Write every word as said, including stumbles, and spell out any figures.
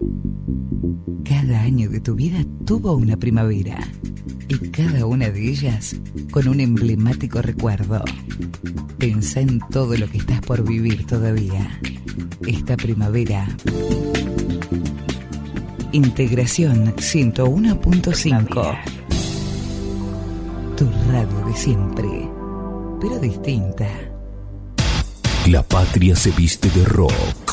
Cada año de tu vida tuvo una primavera y cada una de ellas con un emblemático recuerdo. Pensá en todo lo que estás por vivir todavía. Esta primavera. Integración ciento uno punto cinco. Tu radio de siempre, pero distinta. La patria se viste de rock.